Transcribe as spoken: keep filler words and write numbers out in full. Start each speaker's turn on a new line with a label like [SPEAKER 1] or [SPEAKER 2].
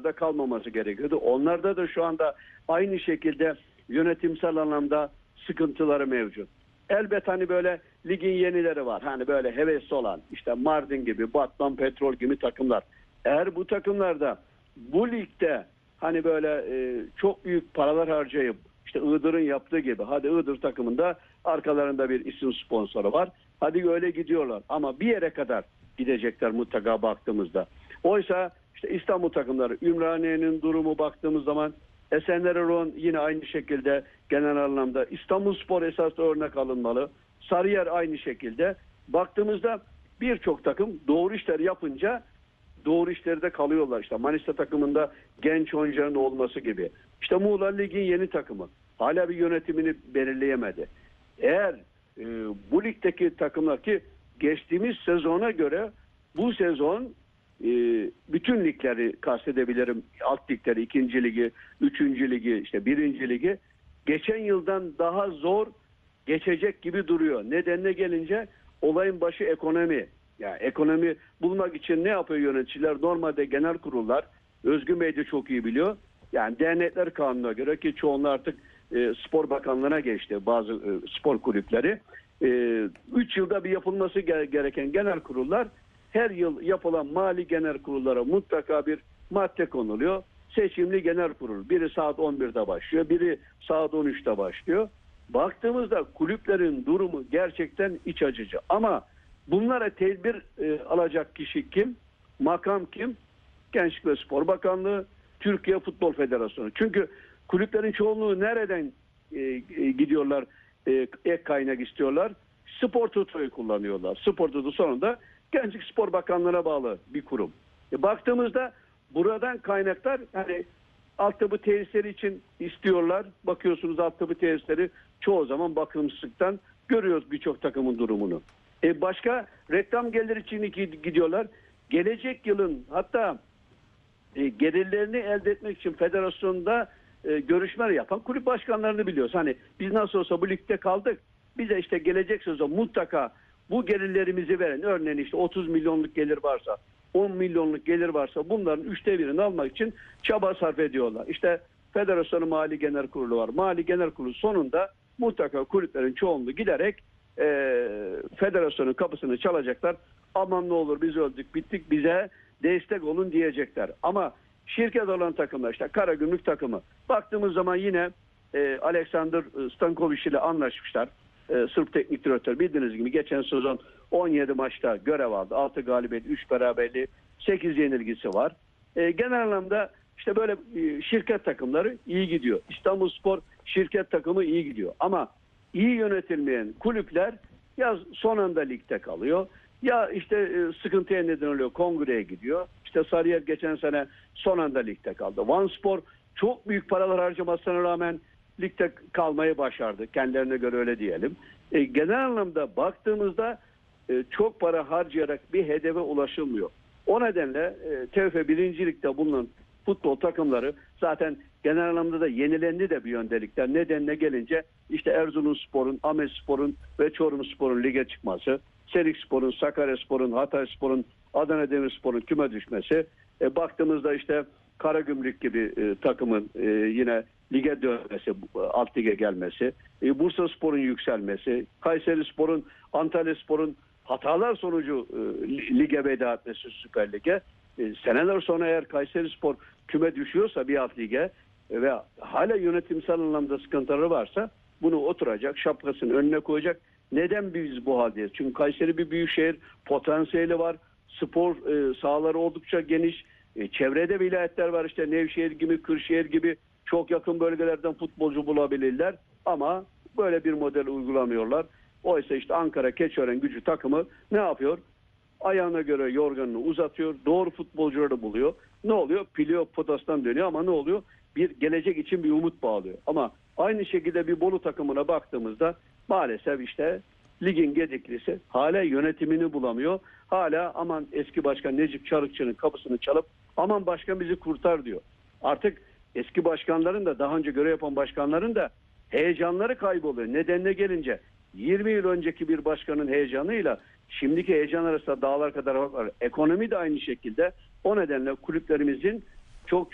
[SPEAKER 1] oralarda kalmaması gerekiyordu. Onlarda da şu anda aynı şekilde yönetimsel anlamda sıkıntıları mevcut. Elbet hani böyle ligin yenileri var. Hani böyle hevesli olan işte Mardin gibi, Batman Petrol gibi takımlar. Eğer bu takımlarda bu ligde hani böyle e, çok büyük paralar harcayıp işte Iğdır'ın yaptığı gibi, hadi Iğdır takımında arkalarında bir isim sponsoru var. Hadi öyle gidiyorlar ama bir yere kadar gidecekler mutlaka baktığımızda. Oysa işte İstanbul takımları, Ümraniye'nin durumu baktığımız zaman Esenlereron yine aynı şekilde genel anlamda. İstanbulspor esas örnek alınmalı. Sarıyer aynı şekilde. Baktığımızda birçok takım doğru işler yapınca doğru işlerde kalıyorlar. İşte Manisa takımında genç oyuncuların olması gibi. İşte Muğla Lig'in yeni takımı. Hala bir yönetimini belirleyemedi. Eğer e, bu ligdeki takımlar ki geçtiğimiz sezona göre bu sezon e, bütün ligleri kastedebilirim. Alt ligleri, ikinci ligi, üçüncü ligi, işte birinci ligi geçen yıldan daha zor geçecek gibi duruyor. Nedenine gelince olayın başı ekonomi. Yani ekonomi bulmak için ne yapıyor yöneticiler? Normalde genel kurullar, Özgün Bey de çok iyi biliyor. Yani dernekler kanununa göre ki çoğunluğu artık e, spor bakanlığına geçti bazı e, spor kulüpleri. üç yılda bir yapılması gereken genel kurullar her yıl yapılan mali genel kurullara mutlaka bir madde konuluyor. Seçimli genel kurul. Biri saat on birde başlıyor, biri saat on üçte başlıyor. Baktığımızda kulüplerin durumu gerçekten iç acıcı. Ama bunlara tedbir e, alacak kişi kim? Makam kim? Gençlik ve Spor Bakanlığı, Türkiye Futbol Federasyonu. Çünkü kulüplerin çoğunluğu nereden e, e, gidiyorlar? E, ek kaynak istiyorlar. Spor Toto'yu kullanıyorlar. Spor Toto sonunda Gençlik Spor Bakanlığı'na bağlı bir kurum. E, baktığımızda buradan kaynaklar hani altyapı tesisleri için istiyorlar. Bakıyorsunuz altyapı tesisleri çoğu zaman bakımsızlıktan görüyoruz birçok takımın durumunu. E başka reklam geliri için gidiyorlar. Gelecek yılın hatta e, gelirlerini elde etmek için federasyonda e, görüşmeler yapan kulüp başkanlarını biliyoruz. Hani biz nasıl olsa bu ligde kaldık. Bize işte gelecek sezon mutlaka bu gelirlerimizi veren, örneğin işte otuz milyonluk gelir varsa, on milyonluk gelir varsa bunların üçte birini almak için çaba sarf ediyorlar. İşte Federasyonu Mali Genel Kurulu var. Mali Genel Kurulu sonunda mutlaka kulüplerin çoğunluğu giderek e, federasyonun kapısını çalacaklar. Aman ne olur biz öldük bittik, bize destek olun diyecekler. Ama şirket olan takımlar, işte Karagümrük takımı baktığımız zaman yine e, Alexander Stankovic ile anlaşmışlar. E, Sırp teknik direktör bildiğiniz gibi geçen sezon on yedi maçta görev aldı. altı galibiyet, üç beraberliği, sekiz yenilgisi var. E, genel anlamda işte böyle e, şirket takımları iyi gidiyor. İstanbulspor şirket takımı iyi gidiyor. Ama iyi yönetilmeyen kulüpler ya son anda ligde kalıyor ya işte e, sıkıntıya neden oluyor, kongreye gidiyor. İşte Sarıyer geçen sene son anda ligde kaldı. Vanspor çok büyük paralar harcamasına rağmen ligde kalmayı başardı. Kendilerine göre öyle diyelim. E, genel anlamda baktığımızda e, çok para harcayarak bir hedefe ulaşılmıyor. O nedenle e, T F F birinci Lig'de bulunan futbol takımları zaten genel anlamda da yenilendi de bir yöndelikler. Nedenine gelince işte Erzurumspor'un, Ahmetspor'un ve Çorumspor'un lige çıkması, Serikspor'un, Sakaryaspor'un, Hatayspor'un, Adana Demirspor'un küme düşmesi. E, baktığımızda işte Karagümrük gibi e, takımın e, yine lige dönmesi, alt lige gelmesi, e, Bursaspor'un yükselmesi, Kayserispor'un, Antalyaspor'un hatalar sonucu e, lige veda etmesi Süper Lig'e. E, seneler sonra eğer Kayserispor küme düşüyorsa bir alt lige e, ve hala yönetimsel anlamda sıkıntıları varsa bunu oturacak, şapkasını önüne koyacak. Neden biz bu haldeyiz? Çünkü Kayseri bir büyük şehir, potansiyeli var, spor e, sahaları oldukça geniş, e, çevrede vilayetler var, işte Nevşehir gibi, Kırşehir gibi çok yakın bölgelerden futbolcu bulabilirler ama böyle bir model uygulamıyorlar. Oysa işte Ankara Keçiören Gücü takımı ne yapıyor? Ayağına göre yorganını uzatıyor, doğru futbolcuları buluyor. Ne oluyor? Playoff potasından dönüyor ama ne oluyor? Bir gelecek için bir umut bağlıyor. Ama aynı şekilde bir Bolu takımına baktığımızda maalesef işte ligin gediklisi hala yönetimini bulamıyor. Hala aman eski başkan Necip Çarıkçı'nın kapısını çalıp aman başkan bizi kurtar diyor. Artık eski başkanların da daha önce görev yapan başkanların da heyecanları kayboluyor. Nedenine gelince yirmi yıl önceki bir başkanın heyecanıyla şimdiki heyecan arasında dağlar kadar var. Ekonomi de aynı şekilde. O nedenle kulüplerimizin çok